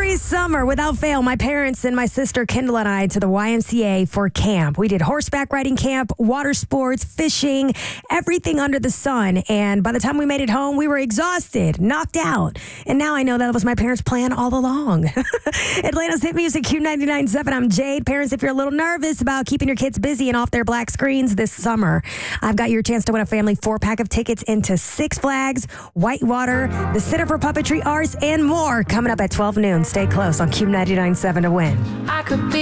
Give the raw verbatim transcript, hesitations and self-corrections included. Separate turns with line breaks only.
Every summer, without fail, my parents and my sister Kendall and I to the Y M C A for camp. We did horseback riding camp, water sports, fishing, everything under the sun. And by the time we made it home, we were exhausted, knocked out. And now I know that was my parents' plan all along. Atlanta's Hit Music, Q ninety-nine point seven. I'm Jade. Parents, if you're a little nervous about keeping your kids busy and off their black screens this summer, I've got your chance to win a family four-pack of tickets into Six Flags, Whitewater, the Center for Puppetry Arts, and more coming up at twelve noon. Stay close on Q ninety-nine point seven to win.
I could be